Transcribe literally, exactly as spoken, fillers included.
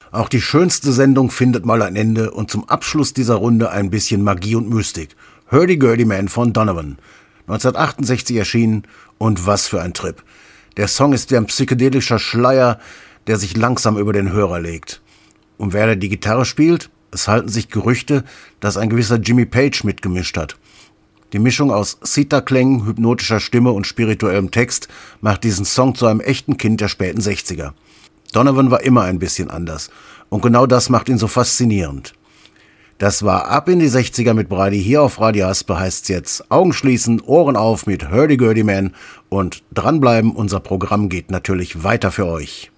Auch die schönste Sendung findet mal ein Ende und zum Abschluss dieser Runde ein bisschen Magie und Mystik. Hurdy-Gurdy Man von Donovan. neunzehnhundertachtundsechzig erschienen und was für ein Trip. Der Song ist wie ein psychedelischer Schleier, der sich langsam über den Hörer legt. Und wer da die Gitarre spielt? Es halten sich Gerüchte, dass ein gewisser Jimmy Page mitgemischt hat. Die Mischung aus Zitherklängen, hypnotischer Stimme und spirituellem Text macht diesen Song zu einem echten Kind der späten sechziger. Donovan war immer ein bisschen anders und genau das macht ihn so faszinierend. Das war Ab in die sechziger mit Brady hier auf Radio Aspe, heißt's jetzt Augen schließen, Ohren auf mit Hurdy-Gurdy Man und dranbleiben, unser Programm geht natürlich weiter für euch.